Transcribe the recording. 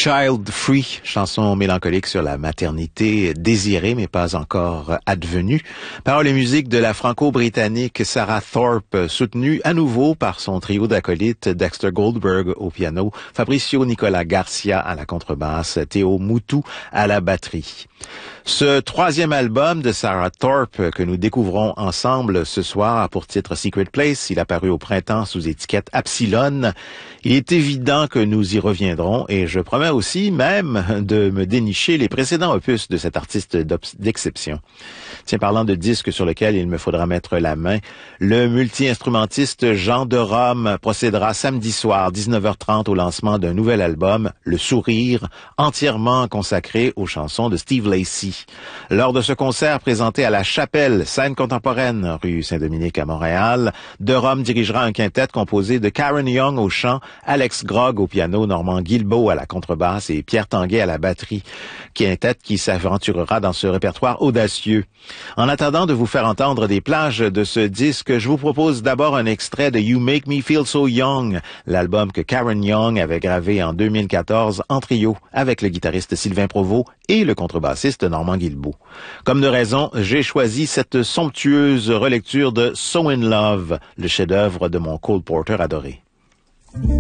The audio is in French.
Child Free, chanson mélancolique sur la maternité désirée mais pas encore advenue. Paroles et musique de la franco-britannique Sarah Thorpe, soutenue à nouveau par son trio d'acolytes Dexter Goldberg au piano, Fabricio Nicolas Garcia à la contrebasse, Théo Moutou à la batterie. Ce troisième album de Sarah Thorpe que nous découvrons ensemble ce soir a pour titre Secret Place. Il a paru au printemps sous étiquette Epsilon. Il est évident que nous y reviendrons et je promets aussi même de me dénicher les précédents opus de cet artiste d'exception. Tiens, parlant de disques sur lesquels il me faudra mettre la main, le multi-instrumentiste Jean de Rome procédera samedi soir 19h30 au lancement d'un nouvel album, Le Sourire, entièrement consacré aux chansons de Steve Lacy. Lors de ce concert présenté à la Chapelle, scène contemporaine, rue Saint-Dominique à Montréal, de Rome dirigera un quintet composé de Karen Young au chant, Alex Grogg au piano, Normand Guilbeault à la contrebasse et Pierre Tanguay à la batterie. Quintet qui s'aventurera dans ce répertoire audacieux. En attendant de vous faire entendre des plages de ce disque, je vous propose d'abord un extrait de You Make Me Feel So Young, l'album que Karen Young avait gravé en 2014 en trio avec le guitariste Sylvain Provost et le contrebassiste Normand Guilbeault. Comme de raison, j'ai choisi cette somptueuse relecture de So in Love, le chef-d'œuvre de mon Cole Porter adoré.